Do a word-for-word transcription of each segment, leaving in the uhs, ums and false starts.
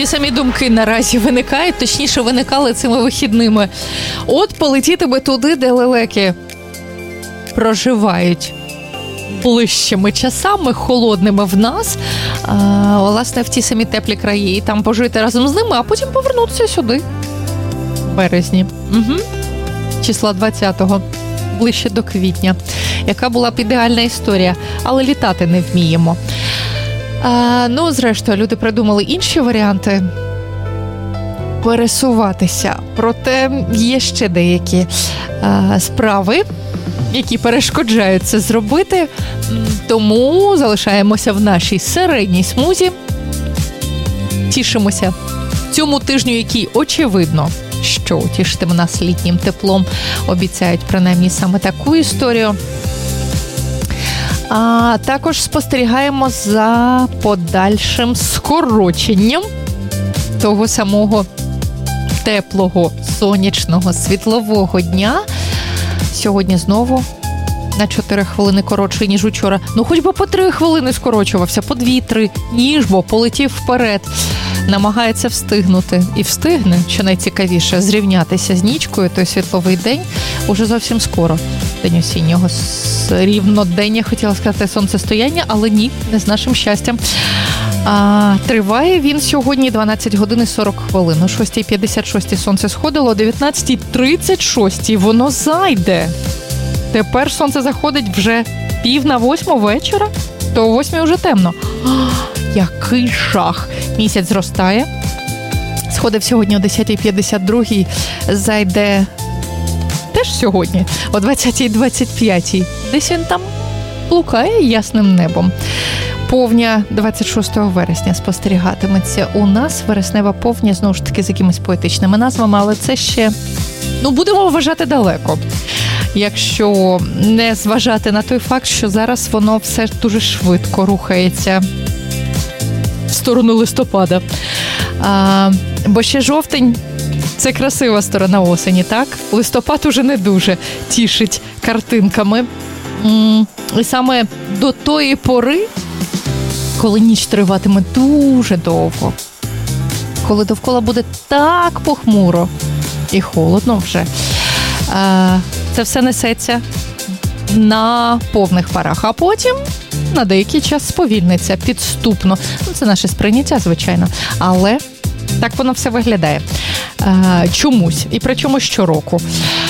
ті самі думки наразі виникають, точніше виникали цими вихідними. От полетіти би туди, де лелеки проживають ближчими часами, холодними в нас, а, власне, в ті самі теплі краї, і там пожити разом з ними, а потім повернутися сюди. В березні. Угу. Числа двадцятого. Ближче до квітня. Яка була б ідеальна історія. Але літати не вміємо. А, ну, зрештою, люди придумали інші варіанти пересуватися. Проте є ще деякі а, справи, які перешкоджають це зробити. Тому залишаємося в нашій середній смузі. Тішимося цьому тижню, який, очевидно, що тішитиме нас літнім теплом. Обіцяють, принаймні, саме таку історію. А також спостерігаємо за подальшим скороченням того самого теплого, сонячного, світлового дня. Сьогодні знову на чотири хвилини коротше, ніж учора. Ну, хоч би по три хвилини скорочувався, по дві-три, ніж бо полетів вперед. Намагається встигнути. І встигне, що найцікавіше, зрівнятися з нічкою. Той світловий день уже зовсім скоро. День осіннього рівнодення, хотіла сказати, сонцестояння, але ні, не з нашим щастям. А, триває він сьогодні дванадцять годин і сорок хвилин. О шостій п'ятдесят шість сонце сходило, о дев'ятнадцятій тридцять шість воно зайде. Тепер сонце заходить вже пів на восьму вечора, то о восьмій вже темно. А, який жах! Місяць зростає. Сходив сьогодні о десятій п'ятдесят два, зайде теж сьогодні о двадцятій двадцять п'ять. Десь він там блукає ясним небом. Повня двадцять шостого вересня спостерігатиметься у нас. Вереснева повня, знову ж таки, з якимись поетичними назвами, але це ще, ну, будемо вважати далеко. Якщо не зважати на той факт, що зараз воно все дуже швидко рухається в сторону листопада. А, бо ще жовтень – це красива сторона осені, так? Листопад уже не дуже тішить картинками. І саме до тої пори, коли ніч триватиме дуже довго, коли довкола буде так похмуро і холодно вже, це все несеться на повних парах, а потім на деякий час сповільниться підступно. Ну, це наше сприйняття, звичайно, але так воно все виглядає. Чомусь, і причому щороку.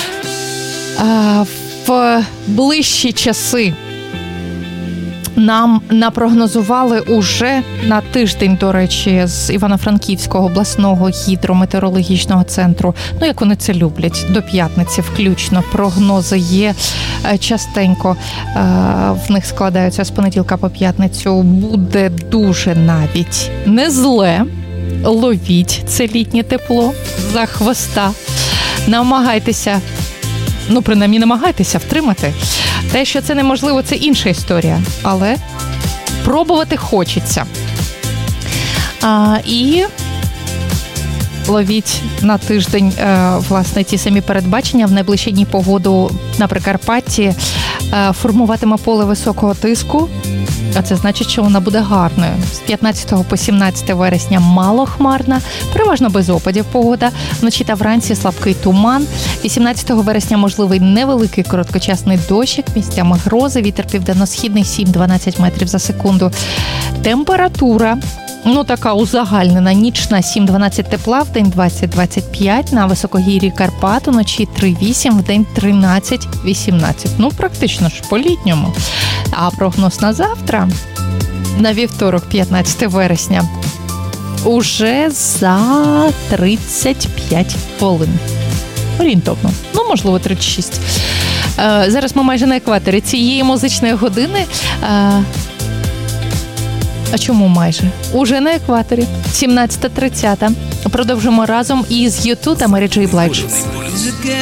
В ближчі часи нам напрогнозували уже на тиждень, до речі, з Івано-Франківського обласного гідрометеорологічного центру. Ну, як вони це люблять, до п'ятниці включно. Прогнози є частенько. В них складаються з понеділка по п'ятницю. Буде дуже навіть не зле. Ловіть це літнє тепло за хвоста. Намагайтеся, ну, принаймні, намагайтеся втримати. Те, що це неможливо, це інша історія, але пробувати хочеться. А, і ловіть на тиждень, власне, ті самі передбачення. В найближчі дні погоду на Прикарпатті формуватиме поле високого тиску, а це значить, що вона буде гарною. З п'ятнадцятого по сімнадцяте вересня малохмарна, переважно без опадів погода. Вночі та вранці слабкий туман. вісімнадцятого вересня можливий невеликий короткочасний дощик, місцями грози, вітер південно-східний сім-дванадцять метрів за секунду. Температура, ну, така узагальнена, нічна сім-дванадцять тепла, в день двадцять-двадцять п'ять, на високогір'ї Карпат, уночі три-вісім, в день тринадцять-вісімнадцять. Ну, практично ж по-літньому. А прогноз на завтра, на вівторок, п'ятнадцяте вересня, уже за тридцять п'ять хвилин. Орієнтовно. Ну, можливо, тридцять шість. Е, зараз ми майже на екваторі цієї музичної години. Е, а чому майже? Уже на екваторі. сімнадцята тридцять. Продовжимо разом із ю ту та Mary J. Blige.